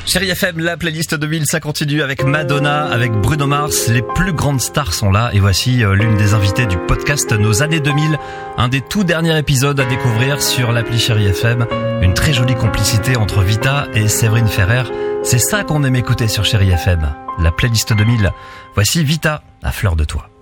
Chérie FM, la playlist 2000, ça continue avec Madonna, avec Bruno Mars. Les plus grandes stars sont là et voici l'une des invitées du podcast Nos années 2000. Un des tout derniers épisodes à découvrir sur l'appli Chérie FM. Une très jolie complicité entre Vita et Séverine Ferrer. C'est ça qu'on aime écouter sur Chérie FM. La playlist 2000. Voici Vita, à fleur de toi.